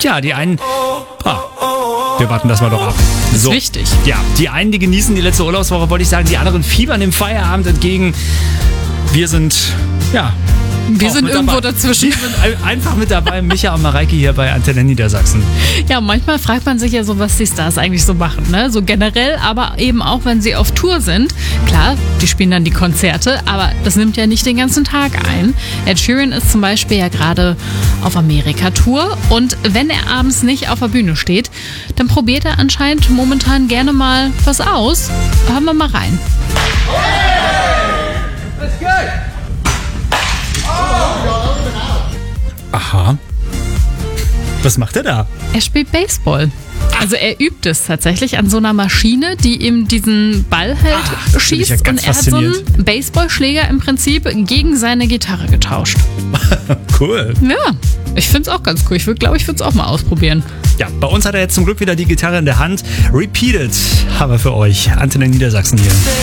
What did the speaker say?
Ja, die einen... wir warten das mal doch ab. Das ist wichtig. Ja, die einen, die genießen die letzte Urlaubswoche, wollte ich sagen, die anderen fiebern dem Feierabend entgegen. Wir sind, wir sind irgendwo dazwischen. Wir sind einfach mit dabei, Micha und Mareike hier bei Antenne Niedersachsen. Ja, manchmal fragt man sich ja so, was die Stars eigentlich so machen, ne? So generell, aber eben auch, wenn sie auf Tour sind. Klar, die spielen dann die Konzerte, aber das nimmt ja nicht den ganzen Tag ein. Ed Sheeran ist zum Beispiel ja gerade auf Amerika-Tour und wenn er abends nicht auf der Bühne steht, dann probiert er anscheinend momentan gerne mal was aus. Hören wir mal rein. Aha. Was macht er da? Er spielt Baseball. Also er übt es tatsächlich an so einer Maschine, die ihm diesen Ball halt schießt. Ja, und er hat so einen Baseballschläger im Prinzip gegen seine Gitarre getauscht. Cool. Ja, ich finde es auch ganz cool. Ich würde es auch mal ausprobieren. Ja, bei uns hat er jetzt zum Glück wieder die Gitarre in der Hand. Repeated haben wir für euch. Antenne Niedersachsen hier.